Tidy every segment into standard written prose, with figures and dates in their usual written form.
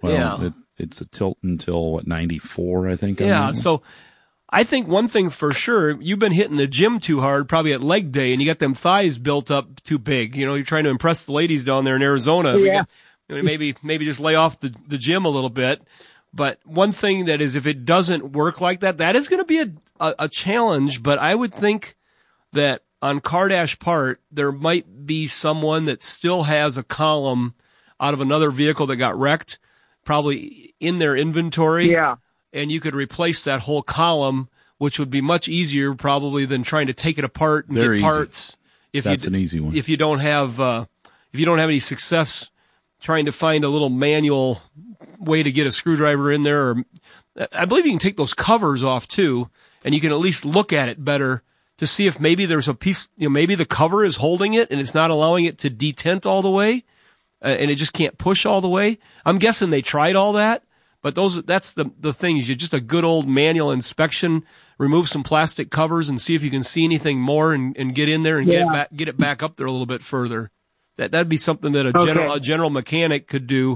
Well, it's a tilt until, 94, I think. Yeah, so I think one thing for sure, you've been hitting the gym too hard, probably at leg day, and you got them thighs built up too big. You're trying to impress the ladies down there in Arizona. Yeah. Maybe just lay off the gym a little bit. But one thing that is, if it doesn't work like that, that is going to be a challenge. But I would think that on Kardash part, there might be someone that still has a column out of another vehicle that got wrecked, probably in their inventory. Yeah. And you could replace that whole column, which would be much easier probably than trying to take it apart and get parts. That's an easy one. If you don't have any success trying to find a little manual way to get a screwdriver in there, or I believe you can take those covers off too, and you can at least look at it better to see if maybe there's a piece, maybe the cover is holding it and it's not allowing it to detent all the way, and it just can't push all the way. I'm guessing they tried all that, but that's the thing is just a good old manual inspection, remove some plastic covers and see if you can see anything more and get in there and get it back up there a little bit further. That'd be something that a general mechanic could do.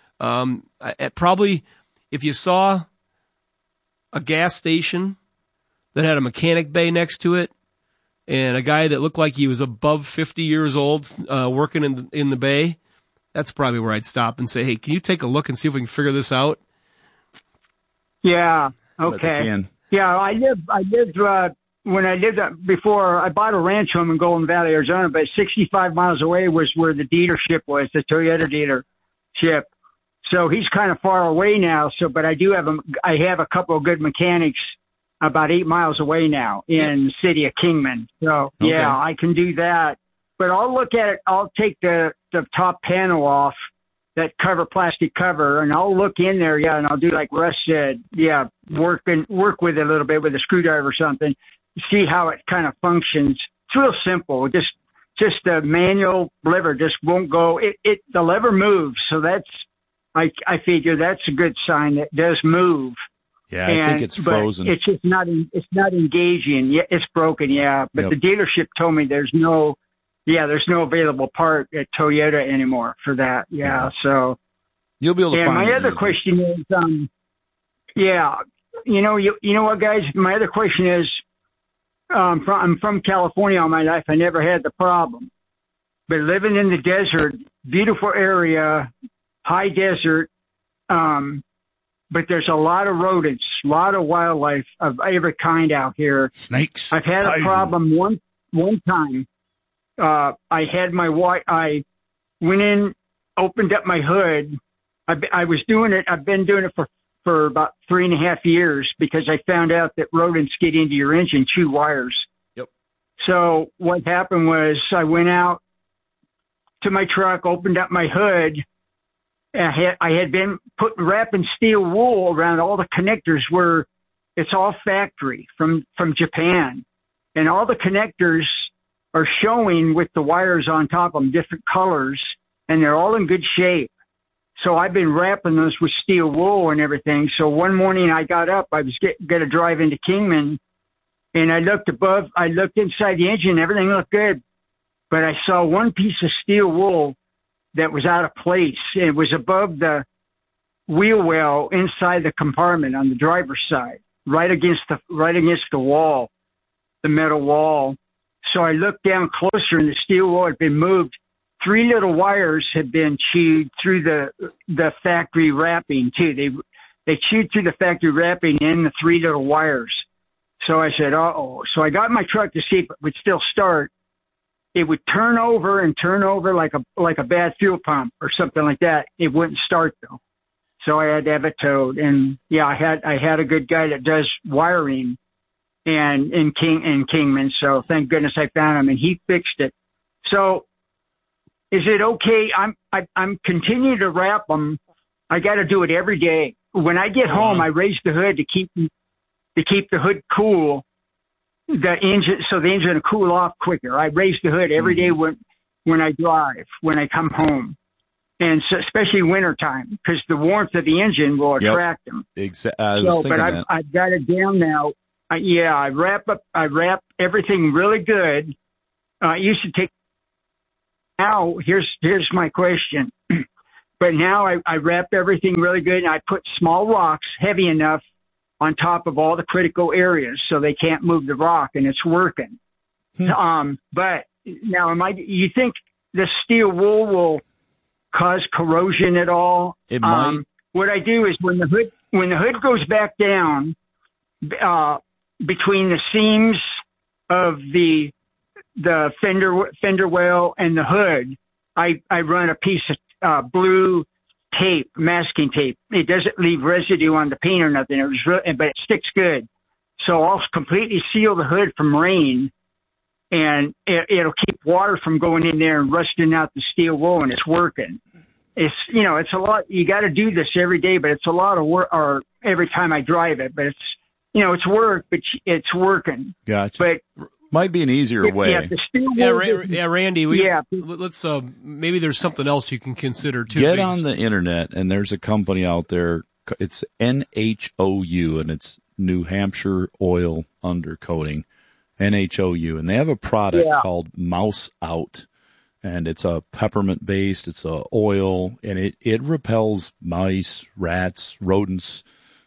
Probably if you saw a gas station that had a mechanic bay next to it and a guy that looked like he was above 50 years old working in the bay, that's probably where I'd stop and say, hey, can you take a look and see if we can figure this out? Yeah. Okay. Yeah, I lived when I lived before, I bought a ranch home in Golden Valley, Arizona, but 65 miles away was where the dealership was, the Toyota dealership. So he's kind of far away now. But I have a couple of good mechanics about 8 miles away now in the city of Kingman. So yeah, I can do that. But I'll look at it. I'll take the top panel off, that plastic cover, and I'll look in there. Yeah. And I'll do like Russ said. Yeah. Work with it a little bit with a screwdriver or something. See how it kind of functions. It's real simple. Just a manual lever just won't go. The lever moves. So I figure that's a good sign that it does move. Yeah, I think it's frozen. It's just not engaging. Yeah, it's broken. Yeah. But the dealership told me there's no available part at Toyota anymore for that. Yeah. So you'll be able to find it. And my other question is, you know what, guys? My other question is, I'm from California all my life. I never had the problem, but living in the desert, beautiful area, high desert, but there's a lot of rodents, a lot of wildlife of every kind out here. Snakes. I've had a problem one time. I went in, opened up my hood. I've been doing it for about 3.5 years because I found out that rodents get into your engine, chew wires. Yep. So what happened was I went out to my truck, opened up my hood. I had been wrapping steel wool around all the connectors where it's all factory from Japan. And all the connectors are showing with the wires on top of them, different colors, and they're all in good shape. So I've been wrapping those with steel wool and everything. So one morning I got up, I was going to drive into Kingman, and I looked inside the engine, everything looked good. But I saw one piece of steel wool that was out of place. It was above the wheel well inside the compartment on the driver's side, right against the wall, the metal wall. So I looked down closer, and the steel wool had been moved. 3 little wires had been chewed through the factory wrapping too. They chewed through the factory wrapping and the 3 little wires. So I said, uh-oh. So I got in my truck to see if it would still start. It would turn over like a bad fuel pump or something like that. It wouldn't start though. So I had to have it towed. And yeah, I had a good guy that does wiring and in Kingman. So thank goodness I found him and he fixed it. So is it okay? I'm continuing to wrap them. I got to do it every day. When I get home, I raise the hood to keep the hood cool. The engine will cool off quicker. I raise the hood every day when I drive, when I come home, and so, especially wintertime, because the warmth of the engine will attract them. Exactly. I've got it down now. I wrap everything really good. It used to take. Now here's my question. But now I wrap everything really good, and I put small rocks heavy enough on top of all the critical areas so they can't move the rock, and it's working. But now, you think the steel wool will cause corrosion at all? It might. What I do is when the hood goes back down, between the seams of the fender well and the hood, I run a piece of blue tape, masking tape. It doesn't leave residue on the paint or nothing. But it sticks good. So I'll completely seal the hood from rain, and it'll keep water from going in there and rusting out the steel wool, and it's working. It's a lot. You got to do this every day, but it's a lot of work, or every time I drive it, but it's work, but it's working. Gotcha. But might be an easier way. Randy. Let's maybe there's something else you can consider too. Get on the internet, and there's a company out there. It's NHOU, and it's New Hampshire Oil Undercoating, NHOU, and they have a product called Mouse Out, and it's a peppermint based. It's a oil, and it repels mice, rats, rodents.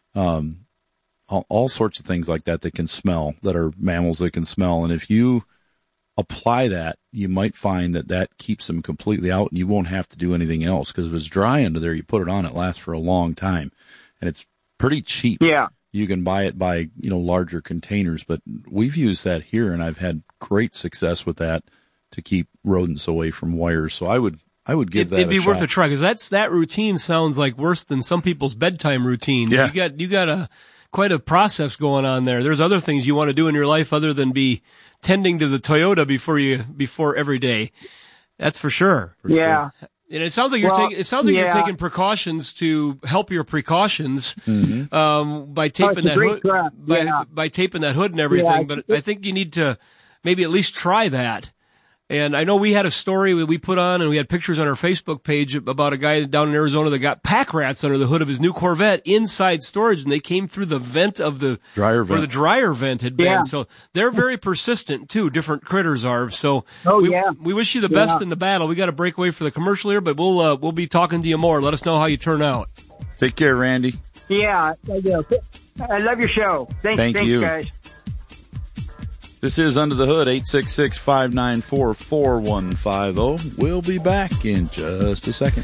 All sorts of things like that can smell, that are mammals that can smell. And if you apply that, you might find that keeps them completely out, and you won't have to do anything else. Because if it's dry under there, you put it on, it lasts for a long time. And it's pretty cheap. Yeah. You can buy it by, larger containers. But we've used that here, and I've had great success with that to keep rodents away from wires. So I would give that a shot. It'd be worth a try, because that routine sounds like worse than some people's bedtime routines. Yeah. You got quite a process going on there. There's other things you want to do in your life other than be tending to the Toyota before every day. That's for sure. Yeah. And it sounds like you're taking precautions to help your precautions, by taping that hood, by taping that hood and everything. Yeah, but I think you need to maybe at least try that. And I know we had a story we put on, and we had pictures on our Facebook page about a guy down in Arizona that got pack rats under the hood of his new Corvette inside storage, and they came through the vent of the dryer vent, where the dryer vent had been. Yeah. So they're very persistent too. Different critters are. So we wish you the best in the battle. We got to break away for the commercial here, but we'll be talking to you more. Let us know how you turn out. Take care, Randy. Yeah, I love your show. Thanks, you, guys. This is Under the Hood, 866-594-4150. We'll be back in just a second.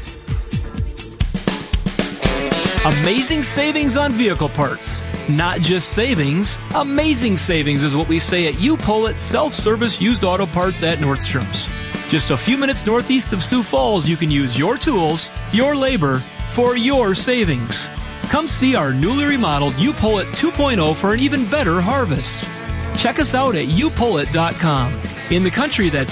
Amazing savings on vehicle parts. Not just savings, amazing savings is what we say at U-Pull-It Self-Service Used Auto Parts at Nordstrom's. Just a few minutes northeast of Sioux Falls, you can use your tools, your labor, for your savings. Come see our newly remodeled U-Pull-It 2.0 for an even better harvest. Check us out at upullet.com. In the country, that's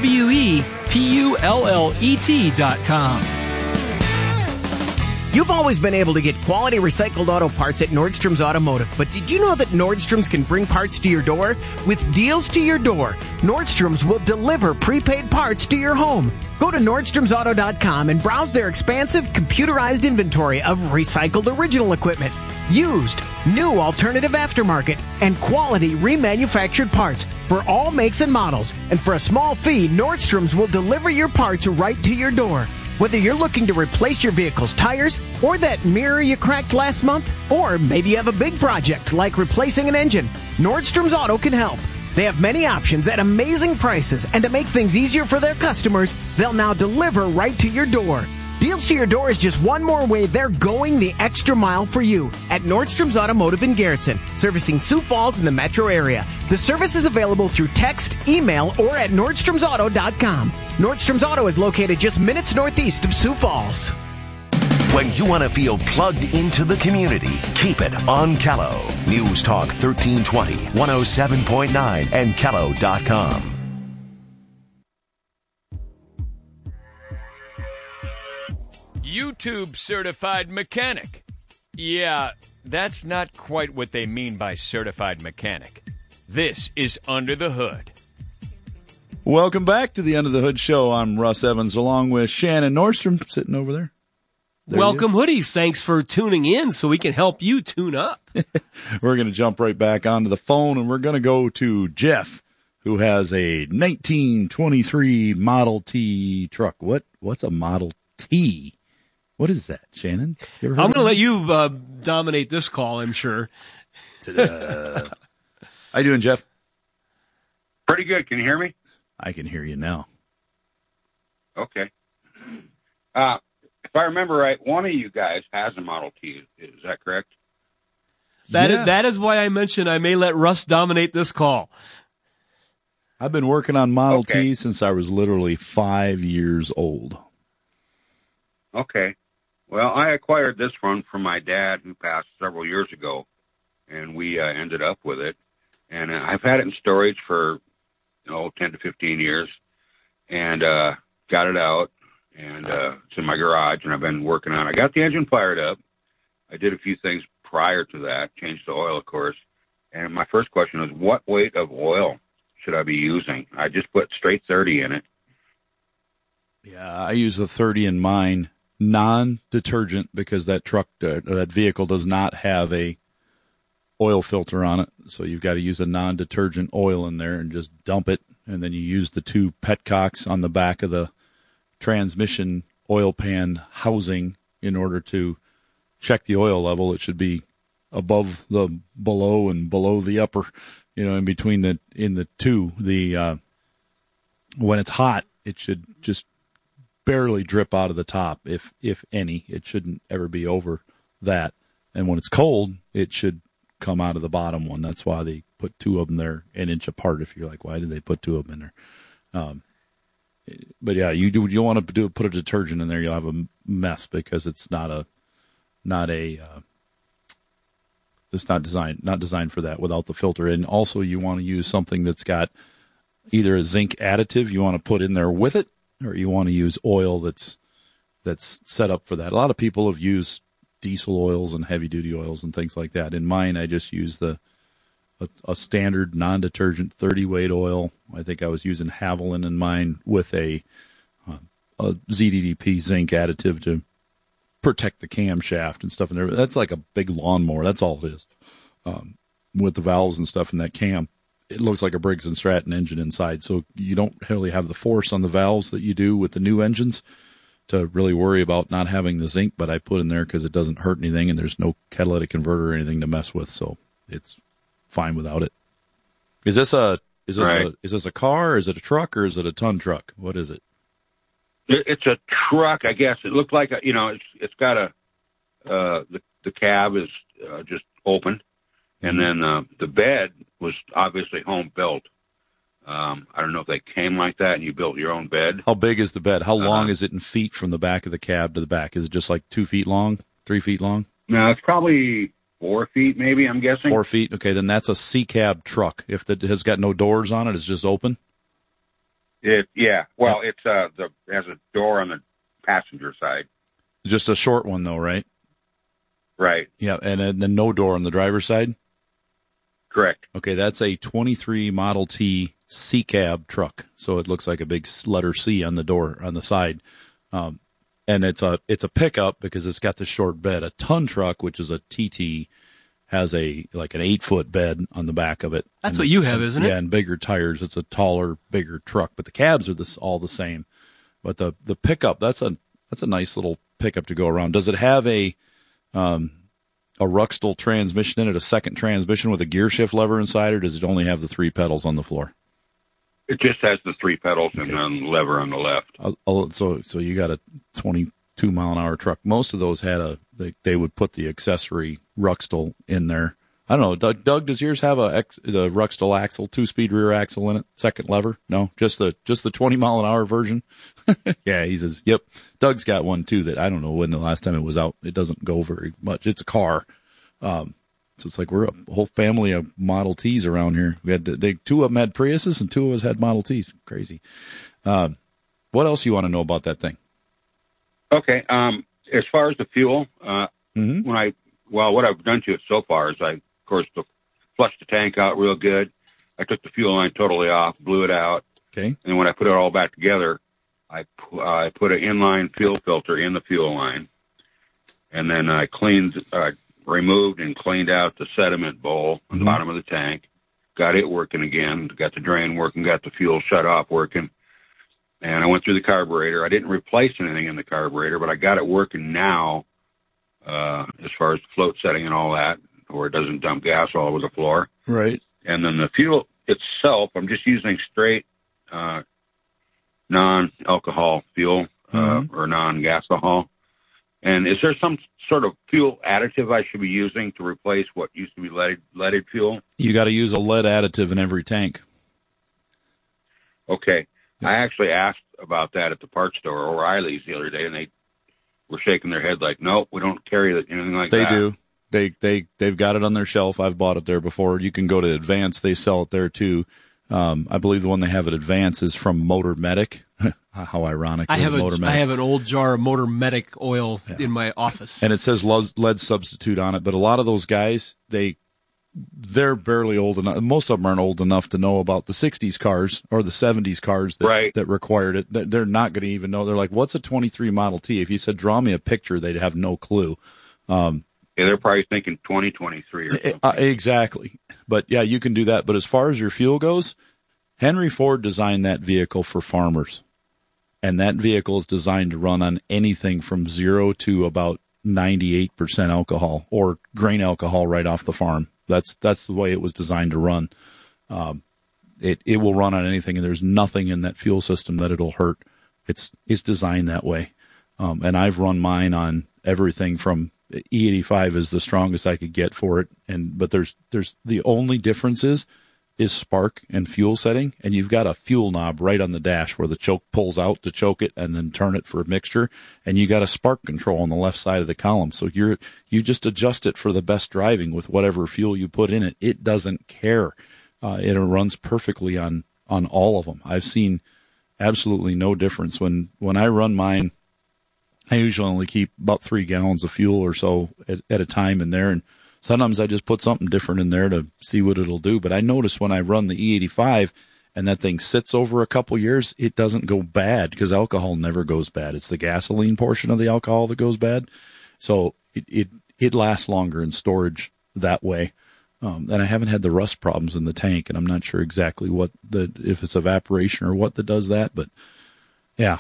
EWEPULLET.com. You've always been able to get quality recycled auto parts at Nordstrom's Automotive, but did you know that Nordstrom's can bring parts to your door? With deals to your door, Nordstrom's will deliver prepaid parts to your home. Go to NordstromsAuto.com and browse their expansive computerized inventory of recycled original equipment, used, new alternative aftermarket, and quality remanufactured parts for all makes and models. And for a small fee, Nordstrom's will deliver your parts right to your door. Whether you're looking to replace your vehicle's tires, or that mirror you cracked last month, or maybe you have a big project like replacing an engine, Nordstrom's Auto can help. They have many options at amazing prices, and to make things easier for their customers, they'll now deliver right to your door. Deals to your door is just one more way they're going the extra mile for you at Nordstrom's Automotive in Garrettson, servicing Sioux Falls in the metro area. The service is available through text, email, or at NordstromsAuto.com. Nordstrom's Auto is located just minutes northeast of Sioux Falls. When you want to feel plugged into the community, keep it on Kello. News Talk 1320, 107.9, and Kello.com. YouTube certified mechanic. Yeah, that's not quite what they mean by certified mechanic. This is Under the Hood. Welcome back to the Under the Hood show. I'm Russ Evans along with Shannon Nordstrom sitting over there. Welcome, Hoodies. Thanks for tuning in so we can help you tune up. We're going to jump right back onto the phone, and we're going to go to Jeff, who has a 1923 Model T truck. What's a Model T? What is that, Shannon? I'm going to let you dominate this call, I'm sure. Ta-da. How you doing, Jeff? Pretty good. Can you hear me? I can hear you now. Okay. If I remember right, one of you guys has a Model T. Is that correct? That is why I mentioned I may let Russ dominate this call. I've been working on Model T since I was literally 5 years old. Okay. Well, I acquired this one from my dad, who passed several years ago, and we ended up with it. And I've had it in storage for 10 to 15 years, and got it out, and it's in my garage, and I've been working on it. I got the engine fired up. I did a few things prior to that, changed the oil, of course. And my first question is, what weight of oil should I be using? I just put straight 30 in it. Yeah, I use a 30 in mine, non-detergent, because that truck, that vehicle does not have a oil filter on it. So you've got to use a non-detergent oil in there and just dump it. And then you use the 2 petcocks on the back of the transmission oil pan housing in order to check the oil level. It should be above the below and below the upper, in between in the two. When it's hot, it should just barely drip out of the top, if any. It shouldn't ever be over that. And when it's cold, it should come out of the bottom one. That's why they put 2 of them there an inch apart. If you're like, why did they put 2 of them in there? But yeah, you want to put a detergent in there, you'll have a mess, because it's not designed for that without the filter. And also you want to use something that's got either a zinc additive you want to put in there with it, or you want to use oil that's set up for that. A lot of people have used diesel oils and heavy duty oils and things like that. In mine, I just use a standard non-detergent 30 weight oil. I think I was using Haviland in mine with a ZDDP zinc additive to protect the camshaft and stuff in there. That's like a big lawnmower. That's all it is. With the valves and stuff in that cam, it looks like a Briggs & Stratton engine inside. So you don't really have the force on the valves that you do with the new engines to really worry about not having the zinc, but I put in there because it doesn't hurt anything, and there's no catalytic converter or anything to mess with, so it's fine without it. Is this a car, or is it a truck, or is it a ton truck? What is it? It's a truck, I guess. It looked like it's got the cab is just open, and then the bed was obviously home built. I don't know if they came like that and you built your own bed. How big is the bed? How long is it in feet from the back of the cab to the back? Is it just like 2 feet long, 3 feet long? No, it's probably 4 feet, maybe, I'm guessing. 4 feet. Okay, then that's a C-cab truck. If it has got no doors on it, it's just open? It has a door on the passenger side. Just a short one, though, right? Right. Yeah, and then no door on the driver's side? Correct. Okay, that's a 23 Model T C-cab truck, so it looks like a big letter C on the door on the side, and it's a pickup because it's got the short bed. A ton truck, which is a TT, has an 8-foot bed on the back of it. That's what you have, isn't it? Yeah, and bigger tires. It's a taller, bigger truck, but the cabs are all the same. But the pickup, that's a nice little pickup to go around. Does it have a Ruxtol transmission in it, a second transmission with a gear shift lever inside, or does it only have the 3 pedals on the floor? It just has the 3 pedals and then lever on the left. So you got a 22-mile-an-hour truck. Most of those had they would put the accessory Ruxtol in there. I don't know. Doug, does yours have a Ruxtol axle, 2-speed rear axle in it, second lever? No, just the 20-mile-an-hour version. Yeah, he says, yep. Doug's got one too that I don't know when the last time it was out. It doesn't go very much. It's a car. So it's like we're a whole family of Model Ts around here. We had 2 of them had Priuses and 2 of us had Model Ts. Crazy. What else you want to know about that thing? Okay. As far as the fuel, what I've done to it so far is I, of course, flushed the tank out real good. I took the fuel line totally off, blew it out. Okay. And when I put it all back together, I put an inline fuel filter in the fuel line, and then I removed and cleaned out the sediment bowl on the bottom of the tank, got it working again, got the drain working, got the fuel shut off working. and I went through the carburetor. I didn't replace anything in the carburetor, but I got it working now, as far as the float setting and all that, where it doesn't dump gas all over the floor. Right. And then the fuel itself, I'm just using straight non-alcohol fuel or non-gasohol. And is there some sort of fuel additive I should be using to replace what used to be leaded fuel? You got to use a lead additive in every tank. Okay. I actually asked about that at the parts store or O'Reilly's the other day, and they were shaking their head like, nope, we don't carry anything like that. They do. They've got it on their shelf. I've bought it there before. You can go to Advance. They sell it there too. I believe the one they have at Advance is from Motor Medic. How ironic. I have an old jar of Motor Medic oil in my office. And it says lead substitute on it. But a lot of those guys, they're barely old enough. Most of them aren't old enough to know about the 60s cars or the 70s cars that required it. They're not going to even know. They're like, what's a 23 Model T? If you said, draw me a picture, they'd have no clue. Yeah, they're probably thinking 2023 or something. Exactly. But yeah, you can do that. But as far as your fuel goes, Henry Ford designed that vehicle for farmers. And that vehicle is designed to run on anything from 0 to about 98% alcohol or grain alcohol right off the farm. That's the way it was designed to run. It will run on anything, and there's nothing in that fuel system that it'll hurt. It's designed that way. And I've run mine on everything from E85 is the strongest I could get for it. But there's the only difference is spark and fuel setting. And you've got a fuel knob right on the dash where the choke pulls out to choke it and then turn it for a mixture. And you got a spark control on the left side of the column. So you just adjust it for the best driving with whatever fuel you put in it. It doesn't care. It runs perfectly on all of them. I've seen absolutely no difference when I run mine. I usually only keep about 3 gallons of fuel or so at a time in there. And sometimes I just put something different in there to see what it'll do. But I notice when I run the E85 and that thing sits over a couple years, it doesn't go bad because alcohol never goes bad. It's the gasoline portion of the alcohol that goes bad. So it lasts longer in storage that way. And I haven't had the rust problems in the tank, and I'm not sure exactly if it's evaporation or what that does that. But yeah,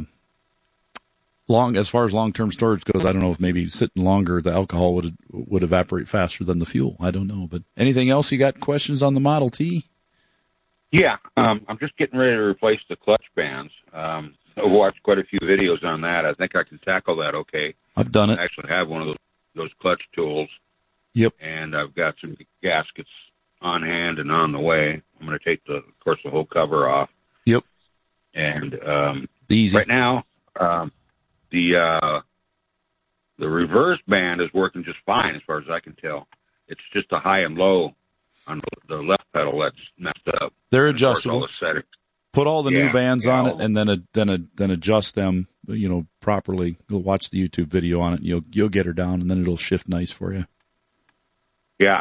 as far as long-term storage goes, I don't know if maybe sitting longer, the alcohol would evaporate faster than the fuel. I don't know. But anything else? You got questions on the Model T? Yeah, I'm just getting ready to replace the clutch bands. I've watched quite a few videos on that. I think I can tackle that okay. I've done it. I actually have one of those clutch tools. Yep. And I've got some gaskets on hand and on the way. I'm going to take the whole cover off. Yep. And easy. Right now, the reverse band is working just fine as far as I can tell. It's just the high and low on the left pedal that's messed up. They're adjustable. All put all the new bands on it, and then adjust them, properly. You'll watch the YouTube video on it, and you'll get her down, and then it'll shift nice for you. Yeah.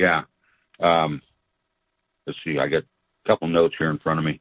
Let's see. I got a couple notes here in front of me.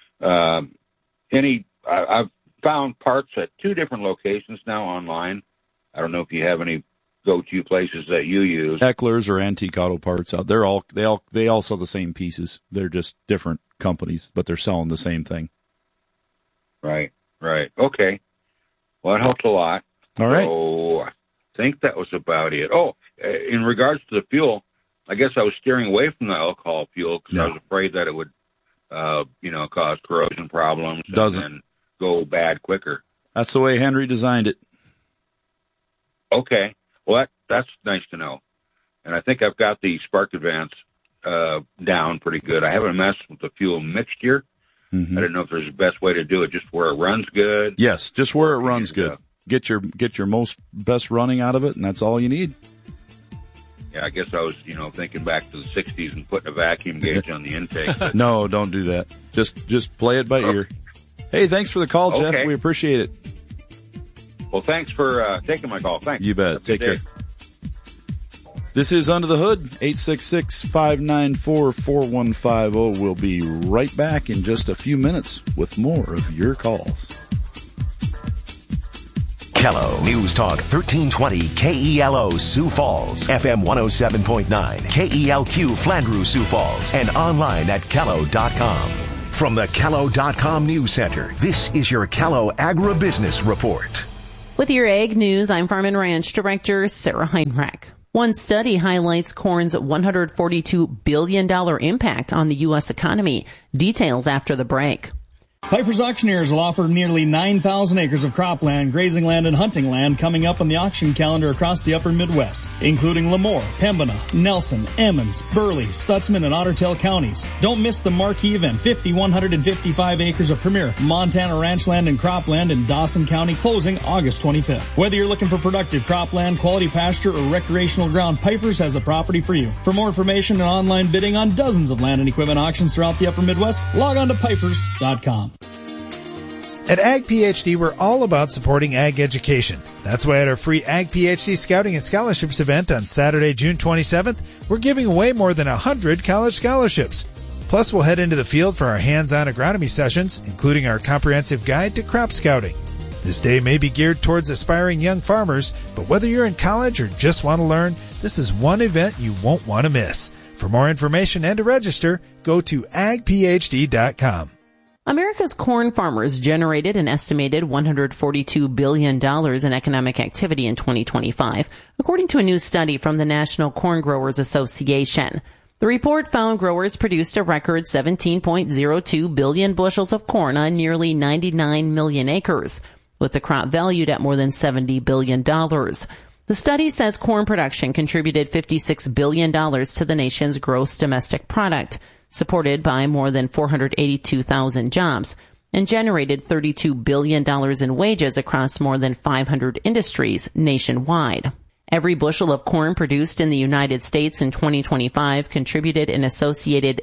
I've found parts at 2 different locations now online. I don't know if you have any go-to places that you use. Eckler's or Antique Auto Parts out. They all sell the same pieces. They're just different companies, but they're selling the same thing. Right. Okay. Well, it helps a lot. All right. So I think that was about it. Oh, in regards to the fuel, I guess I was steering away from the alcohol fuel because I was afraid that it would, cause corrosion problems. Doesn't. And go bad quicker. That's the way Henry designed it. Okay. Well, that's nice to know. And I think I've got the Spark Advance down pretty good. I haven't messed with the fuel mixture. Mm-hmm. I don't know if there's the best way to do it, just where it runs good. Yes, just where it runs good. Get your best running out of it, and that's all you need. Yeah, I guess I was, thinking back to the 60s and putting a vacuum gauge on the intake. But... No, don't do that. Just play it by ear. Hey, thanks for the call, Jeff. We appreciate it. Well, thanks for taking my call. Thanks. You bet. Take care. This is Under the Hood, 866-594-4150. We'll be right back in just a few minutes with more of your calls. Kello News Talk 1320 KELO Sioux Falls, FM 107.9 KELQ Flandreau Sioux Falls, and online at Kello.com. From the Callow.com News Center, this is your Callow Agribusiness Report. With your ag news, I'm Farm and Ranch Director Sarah Heinrich. One study highlights corn's $142 billion impact on the U.S. economy. Details after the break. Pfeiffer's Auctioneers will offer nearly 9,000 acres of cropland, grazing land, and hunting land coming up on the auction calendar across the upper Midwest, including Lemoore, Pembina, Nelson, Emmons, Burley, Stutzman, and Otter Tail counties. Don't miss the marquee event, 5,155 acres of premier Montana ranch land and cropland in Dawson County, closing August 25th. Whether you're looking for productive cropland, quality pasture, or recreational ground, Pfeiffer's has the property for you. For more information and online bidding on dozens of land and equipment auctions throughout the upper Midwest, log on to Pfeiffer's.com. At Ag PhD, we're all about supporting ag education. That's why at our free Ag PhD Scouting and Scholarships event on Saturday, June 27th, we're giving away more than 100 college scholarships. Plus, we'll head into the field for our hands-on agronomy sessions, including our comprehensive guide to crop scouting. This day may be geared towards aspiring young farmers, but whether you're in college or just want to learn, this is one event you won't want to miss. For more information and to register, go to agphd.com. America's corn farmers generated an estimated $142 billion in economic activity in 2025, according to a new study from the National Corn Growers Association. The report found growers produced a record 17.02 billion bushels of corn on nearly 99 million acres, with the crop valued at more than $70 billion. The study says corn production contributed $56 billion to the nation's gross domestic product, supported by more than 482,000 jobs, and generated $32 billion in wages across more than 500 industries nationwide. Every bushel of corn produced in the United States in 2025 contributed an associated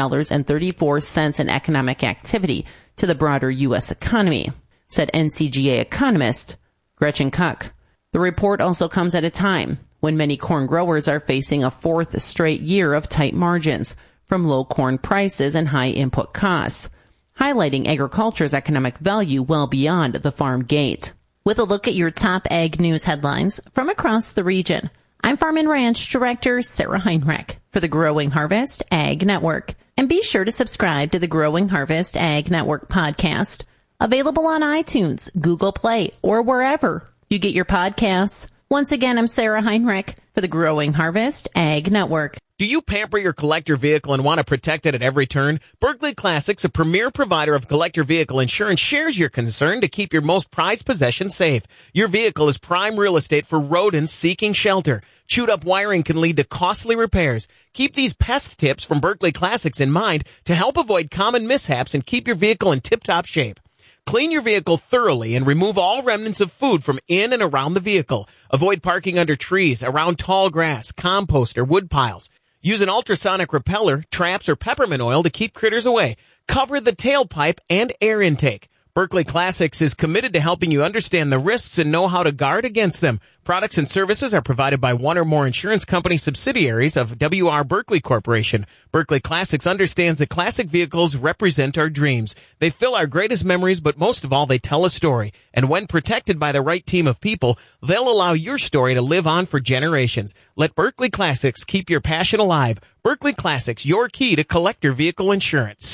$8.34 in economic activity to the broader U.S. economy, said NCGA economist Gretchen Kuck. The report also comes at a time when many corn growers are facing a fourth straight year of tight margins from low corn prices and high input costs, highlighting agriculture's economic value well beyond the farm gate. With a look at your top ag news headlines from across the region, I'm Farm and Ranch Director Sarah Heinrich for the Growing Harvest Ag Network. And be sure to subscribe to the Growing Harvest Ag Network podcast, available on iTunes, Google Play, or wherever you get your podcasts. Once again, I'm Sarah Heinrich for the Growing Harvest Ag Network. Do you pamper your collector vehicle and want to protect it at every turn? Berkley Classics, a premier provider of collector vehicle insurance, shares your concern to keep your most prized possession safe. Your vehicle is prime real estate for rodents seeking shelter. Chewed up wiring can lead to costly repairs. Keep these pest tips from Berkley Classics in mind to help avoid common mishaps and keep your vehicle in tip-top shape. Clean your vehicle thoroughly and remove all remnants of food from in and around the vehicle. Avoid parking under trees, around tall grass, compost, or wood piles. Use an ultrasonic repeller, traps, or peppermint oil to keep critters away. Cover the tailpipe and air intake. Berkley Classics is committed to helping you understand the risks and know how to guard against them. Products and services are provided by one or more insurance company subsidiaries of W.R. Berkley Corporation. Berkley Classics understands that classic vehicles represent our dreams. They fill our greatest memories, but most of all, they tell a story. And when protected by the right team of people, they'll allow your story to live on for generations. Let Berkley Classics keep your passion alive. Berkley Classics, your key to collector vehicle insurance.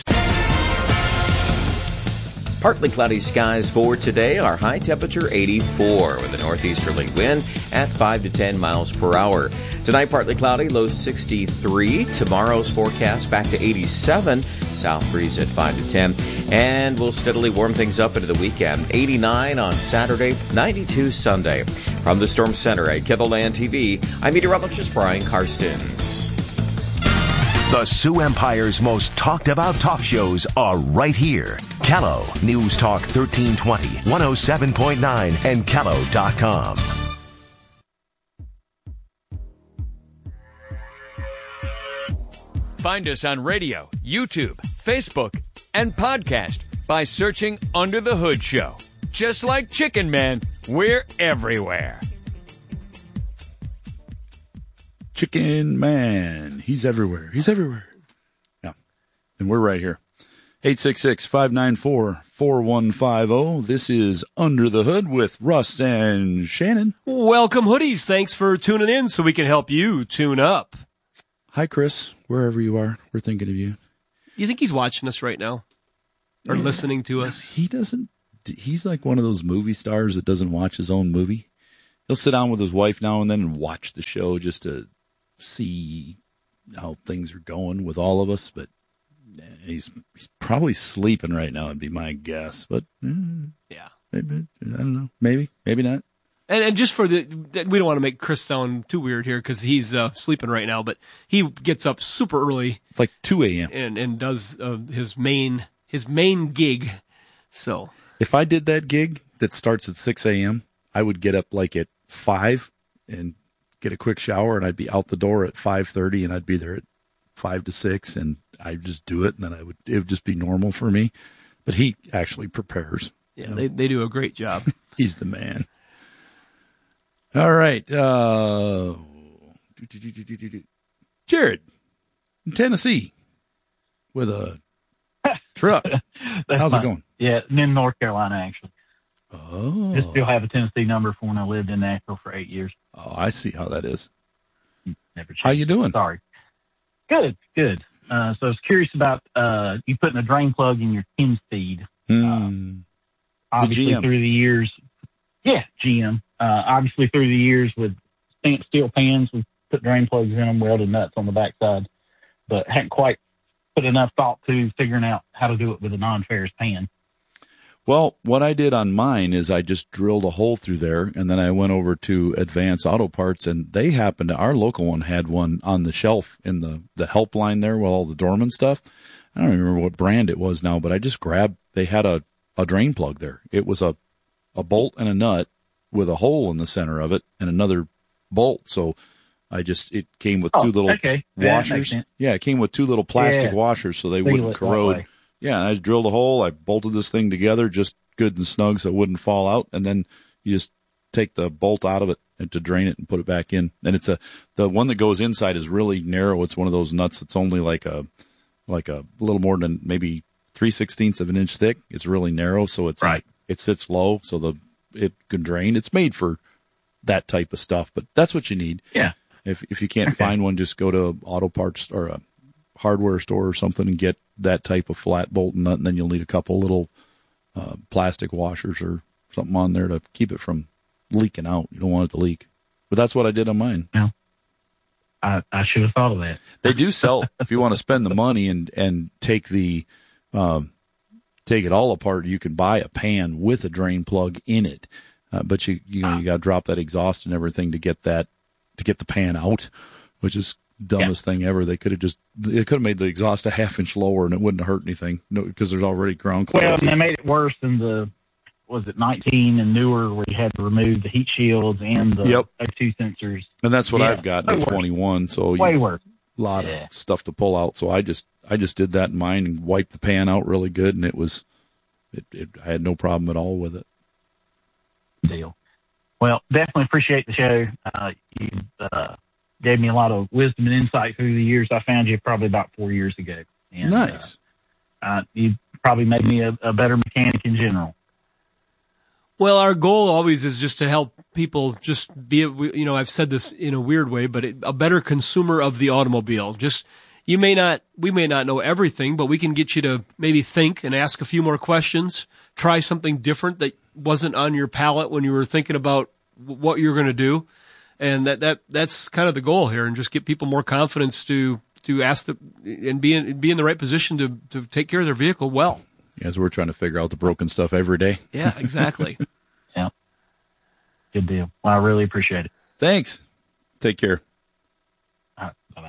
Partly cloudy skies for today. Our high temperature 84 with a northeasterly wind at 5 to 10 miles per hour. Tonight partly cloudy, low 63. Tomorrow's forecast back to 87. South breeze at 5 to 10. And we'll steadily warm things up into the weekend. 89 on Saturday, 92 Sunday. From the Storm Center at KENDLELAND TV, I'm meteorologist Brian Karstens. The Sioux Empire's most talked about talk shows are right here. Callow, News Talk 1320, 107.9, and Callow.com. Find us on radio, YouTube, Facebook, and podcast by searching Under the Hood Show. Just like Chicken Man, we're everywhere. Chicken Man. He's everywhere. He's everywhere. Yeah. And we're right here. 866-594-4150. This is Under the Hood with Russ and Shannon. Welcome, hoodies. Thanks for tuning in so we can help you tune up. Hi, Chris. Wherever you are, we're thinking of you. You think he's watching us right now? are listening to us. He doesn't. He's like one of those movie stars that doesn't watch his own movie. He'll sit down with his wife now and then and watch the show just to see how things are going with all of us. But he's probably sleeping right now, would be my guess. But yeah, maybe, I don't know. Maybe not. And just for we don't want to make Chris sound too weird here because he's sleeping right now, but he gets up super early, like 2 a.m. and does his main gig. So if I did that gig that starts at 6 a.m., I would get up like at 5 and get a quick shower, and I'd be out the door at 5:30, and I'd be there at 5 to 6, and I'd just do it, and then it would just be normal for me. But he actually prepares. Yeah, they do a great job. He's the man. All right. Jared in Tennessee with a truck. How's it going? Yeah, in North Carolina, actually. Oh. I still have a Tennessee number from when I lived in Nashville for 8 years. Oh, I see how that is. Never changed. How you doing? Sorry. Good. So I was curious about you putting a drain plug in your 10-speed. Obviously, GM. through the years. Yeah, GM. Obviously, through the years with stamped steel pans, we put drain plugs in them, welded nuts on the backside, but hadn't quite put enough thought to figuring out how to do it with a non-ferrous pan. Well, what I did on mine is I just drilled a hole through there, and then I went over to Advance Auto Parts, and they happened to, our local one had one on the shelf in the helpline there with all the Dorman stuff. I don't remember what brand it was now, but I just grabbed, they had a drain plug there. It was a bolt and a nut with a hole in the center of it and another bolt. So it came with two little washers. Yeah, it came with two little plastic washers so they wouldn't corrode. Yeah, and I just drilled a hole. I bolted this thing together just good and snug so it wouldn't fall out. And then you just take the bolt out of it and to drain it and put it back in. And the one that goes inside is really narrow. It's one of those nuts that's only like a little more than maybe 3/16 of an inch thick. It's really narrow, so it sits low so it can drain. It's made for that type of stuff, but that's what you need. Yeah. If you can't find one, just go to auto parts or a hardware store or something and get that type of flat bolt and nut, and then you'll need a couple little plastic washers or something on there to keep it from leaking out. You don't want it to leak. But that's what I did on mine. Yeah. I should have thought of that. They do sell, if you want to spend the money and take take it all apart, you can buy a pan with a drain plug in it. But you got to drop that exhaust and everything to get the pan out, which is dumbest thing ever. They could have made the exhaust a half-inch lower and it wouldn't have hurt anything because there's already ground clearance. Well, and they made it worse than was it 19 and newer where you had to remove the heat shields and the O2 sensors. And that's what I've got in 21. So way worse. A lot of stuff to pull out. So I just did that in mine and wiped the pan out really good, and I had no problem at all with it. Deal. Well, definitely appreciate the show. You gave me a lot of wisdom and insight through the years. I found you probably about 4 years ago. And, nice. You probably made me a better mechanic in general. Well, our goal always is just to help people just be, I've said this in a weird way, but a better consumer of the automobile. We may not know everything, but we can get you to maybe think and ask a few more questions, try something different that wasn't on your palate when you were thinking about what you're going to do. And that's kind of the goal here, and just get people more confidence to ask and be in the right position to take care of their vehicle well. As we're trying to figure out the broken stuff every day. Yeah, exactly. Yeah. Good deal. Well, I really appreciate it. Thanks. Take care. All right.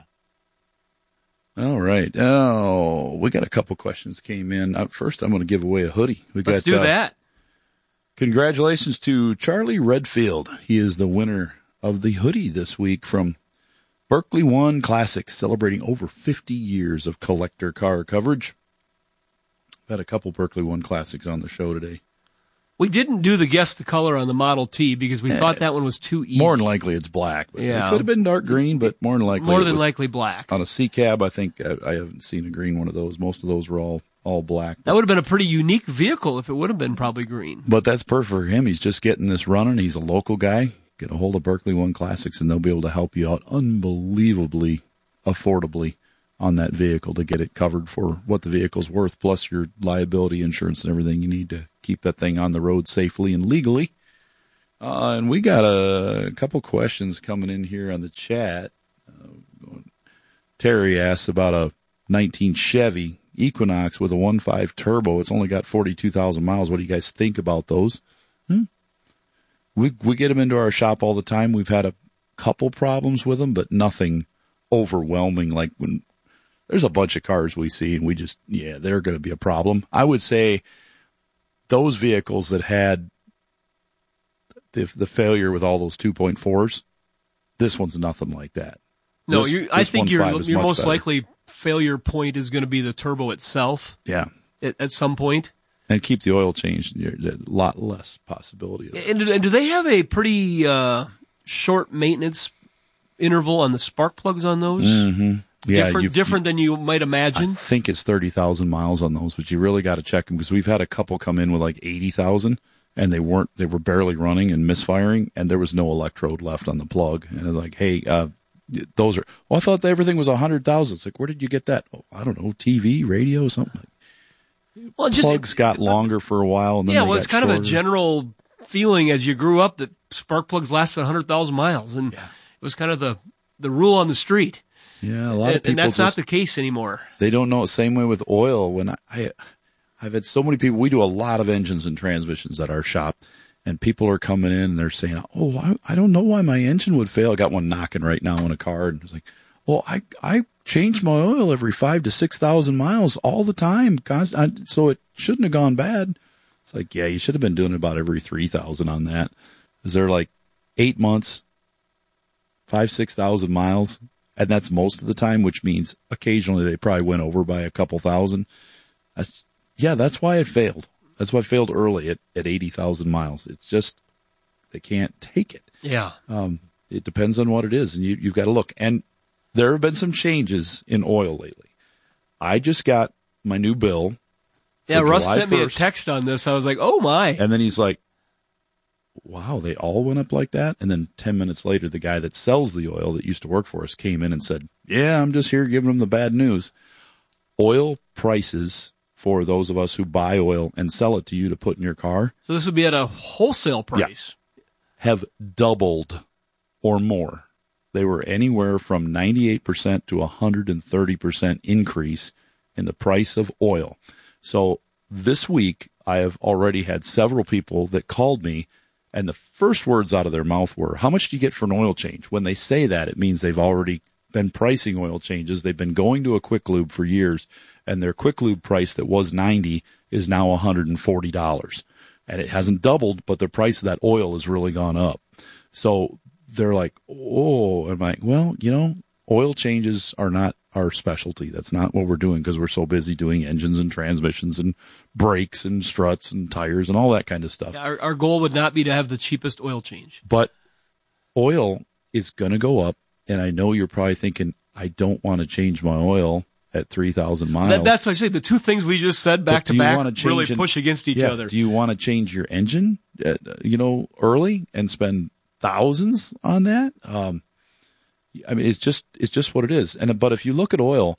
Bye-bye. All right. Oh, we got a couple questions came in. First, I'm going to give away a hoodie. Let's do that. Congratulations to Charlie Redfield. He is the winner of the hoodie this week from Berkeley One Classics, celebrating over 50 years of collector car coverage. Had a couple Berkeley One Classics on the show today. We didn't do the guess the color on the Model T because we thought that one was too easy. More than likely it's black. But it could have been dark green, but more than likely black. On a C-Cab, I think I haven't seen a green one of those. Most of those were all black. That would have been a pretty unique vehicle if it would have been probably green. But that's perfect for him. He's just getting this running. He's a local guy. Get a hold of Berkeley One Classics, and they'll be able to help you out unbelievably affordably on that vehicle to get it covered for what the vehicle's worth, plus your liability insurance and everything you need to keep that thing on the road safely and legally. And we got a couple questions coming in here on the chat. Terry asks about a 19 Chevy Equinox with a 1.5 turbo. It's only got 42,000 miles. What do you guys think about those? We get them into our shop all the time. We've had a couple problems with them, but nothing overwhelming. Like when there's a bunch of cars we see and we just, they're going to be a problem. I would say those vehicles that had the failure with all those 2.4s, this one's nothing like that. No, I think your most likely failure point is going to be the turbo itself. Yeah. At some point. And keep the oil changed. A lot less possibility of that. And do they have a pretty short maintenance interval on the spark plugs on those? Mm-hmm. Yeah, different than you might imagine? I think it's 30,000 miles on those, but you really got to check them because we've had a couple come in with like 80,000 and they were barely running and misfiring and there was no electrode left on the plug. And it's like, hey, those are, I thought everything was 100,000. It's like, where did you get that? Oh, I don't know, TV, radio, something. Well, plugs got longer for a while. And then it's kind of a general feeling as you grew up that spark plugs lasted 100,000 miles. And it was kind of the rule on the street. Yeah, a lot of people. And that's not the case anymore. They don't know. Same way with oil. When I've had so many people, we do a lot of engines and transmissions at our shop, and people are coming in and they're saying, "Oh, I don't know why my engine would fail." I got one knocking right now in a car, and it's like, "Well, I change my oil every 5,000 to 6,000 miles all the time, so it shouldn't have gone bad." It's like, yeah, you should have been doing about every 3,000 on that. Is there like 8 months, 5,000-6,000 miles? And that's most of the time, which means occasionally they probably went over by a couple thousand. That's why it failed. That's why it failed early at 80,000 miles. It's just, they can't take it. Yeah. It depends on what it is, and you've got to look. And there have been some changes in oil lately. I just got my new bill. Yeah, Russ July sent 1st. me a text on this. I was like, oh my. And then he's like, wow, they all went up like that? And then 10 minutes later, the guy that sells the oil that used to work for us came in and said, yeah, I'm just here giving them the bad news. Oil prices for those of us who buy oil and sell it to you to put in your car. So this would be at a wholesale price. Yeah, have doubled or more. They were anywhere from 98% to 130% increase in the price of oil. So this week, I have already had several people that called me, and the first words out of their mouth were, how much do you get for an oil change? When they say that, it means they've already been pricing oil changes. They've been going to a Quick Lube for years, and their Quick Lube price that was $90 is now $140. And it hasn't doubled, but the price of that oil has really gone up. So they're like, oh, I'm like, well, oil changes are not our specialty. That's not what we're doing because we're so busy doing engines and transmissions and brakes and struts and tires and all that kind of stuff. Yeah, our goal would not be to have the cheapest oil change. But oil is going to go up, and I know you're probably thinking, I don't want to change my oil at 3,000 miles. That's what I say. The two things we just said back to back really push against each other. Do you want to change your engine, early and spend thousands on that? I mean, it's just what it is. But if you look at oil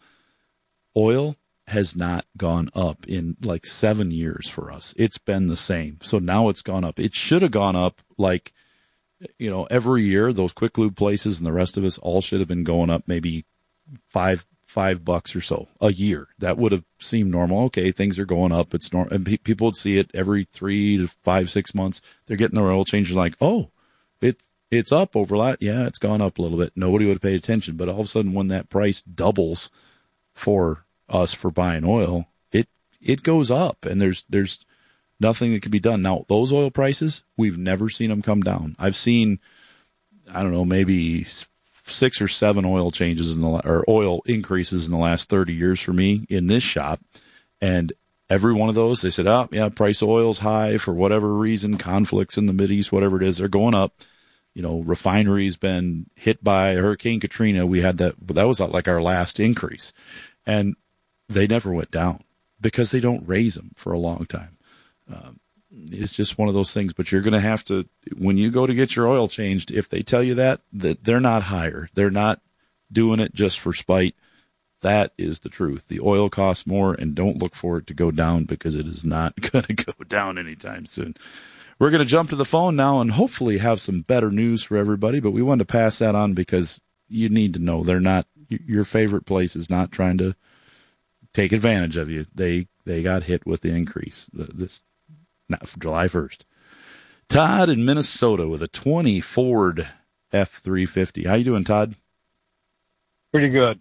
has not gone up in like 7 years for us. It's been the same. So now it's gone up. It should have gone up like, every year. Those Quick Lube places and the rest of us all should have been going up maybe $5 or so a year. That would have seemed normal. Okay, things are going up. It's normal, and people would see it every 3 to 5, 6 months. They're getting their oil changes like, oh, it's up over that. Yeah, it's gone up a little bit. Nobody would have paid attention. But all of a sudden, when that price doubles for us for buying oil, it goes up, and there's nothing that can be done. Now, those oil prices, we've never seen them come down. I've seen, I don't know, maybe 6 or 7 oil changes or oil increases in the last 30 years for me in this shop. And every one of those, they said, oh, yeah, price of oil's high for whatever reason, conflicts in the Mideast, whatever it is, they're going up. Refinery's been hit by Hurricane Katrina. We had that was like our last increase. And they never went down because they don't raise them for a long time. It's just one of those things, but you're going to have to, when you go to get your oil changed, if they tell you that they're not higher, they're not doing it just for spite. That is the truth. The oil costs more, and don't look for it to go down because it is not going to go down anytime soon. We're going to jump to the phone now and hopefully have some better news for everybody, but we wanted to pass that on because you need to know they're not, your favorite place is not trying to take advantage of you. They got hit with the increase July 1st. Todd in Minnesota with a 20 Ford F-350. How you doing, Todd? Pretty good.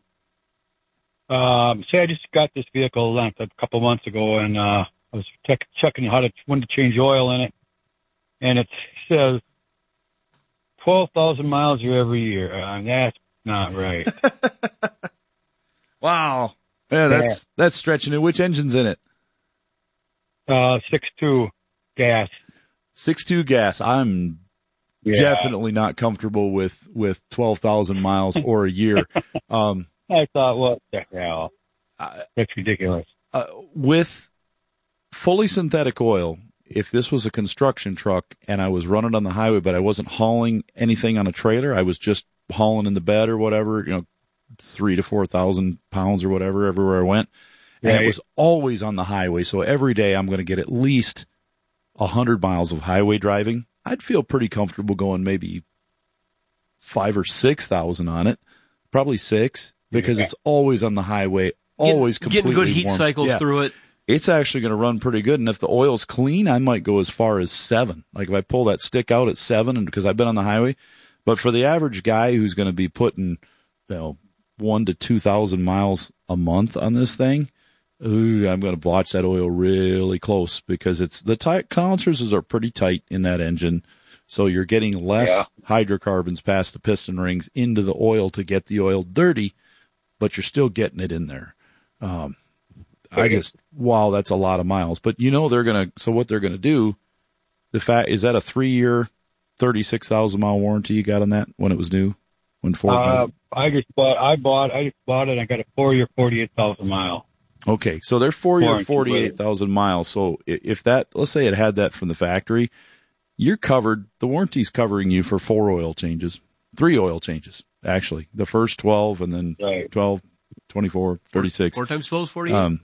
I just got this vehicle a couple months ago, and I was checking when to change oil in it, and it says 12,000 miles every year. That's not right. Wow. Yeah, that's stretching it. Which engine's in it? 6.2 gas. 6.2 gas. I'm definitely not comfortable with 12,000 miles or a year. I thought, what the hell? That's ridiculous. With fully synthetic oil, if this was a construction truck and I was running on the highway, but I wasn't hauling anything on a trailer, I was just hauling in the bed or whatever, 3,000 to 4,000 pounds or whatever, everywhere I went. And it was always on the highway. So every day I'm going to get at least 100 miles of highway driving. I'd feel pretty comfortable going maybe 5,000 or 6,000 on it, probably 6. Because it's always on the highway, always completely getting good heat warm. cycles through it. It's actually going to run pretty good. And if the oil's clean, I might go as far as 7. Like if I pull that stick out at 7, and because I've been on the highway. But for the average guy who's going to be putting, 1,000 to 2,000 miles a month on this thing, I'm going to watch that oil really close because the tolerances are pretty tight in that engine. So you're getting less hydrocarbons past the piston rings into the oil to get the oil dirty, but you're still getting it in there. That's a lot of miles. But so what they're going to do, is that a 3-year, 36,000 mile warranty you got on that when it was new? When Ford I just bought it and I got a 4-year, 48,000 mile. Okay. So they're 4-year, 48,000 miles. So if let's say it had that from the factory, you're covered. The warranty's covering you for 3 oil changes, actually. The first 12 and then 12, 24, 36. 4 times 12 is 48.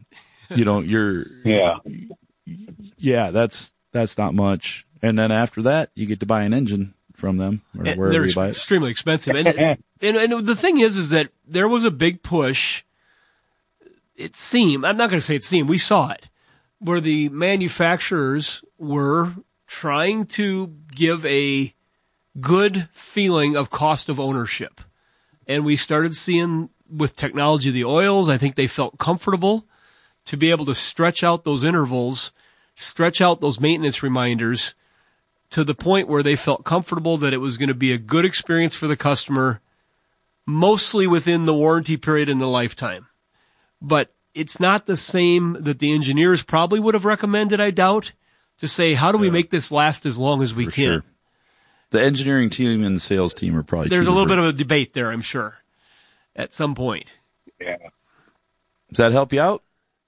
That's not much. And then after that, you get to buy an engine from them or wherever you buy it. They're extremely expensive. And the thing is that there was a big push. It seemed, I'm not going to say it seemed, we saw it, where the manufacturers were trying to give a good feeling of cost of ownership. And we started seeing with technology, the oils, I think they felt comfortable to be able to stretch out those intervals, stretch out those maintenance reminders to the point where they felt comfortable that it was going to be a good experience for the customer, mostly within the warranty period and the lifetime. But it's not the same that the engineers probably would have recommended, I doubt, to say, how do we make this last as long as we can? Sure. The engineering team and the sales team are probably There's a little bit of a debate there, I'm sure, at some point. Yeah. Does that help you out?